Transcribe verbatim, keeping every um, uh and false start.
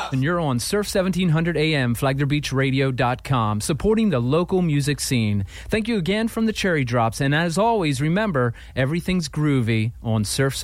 And you're on Surf seventeen hundred A M, flagler beach radio dot com, supporting the local music scene. Thank you again from the Cherry Drops. And as always, remember, everything's groovy on Surf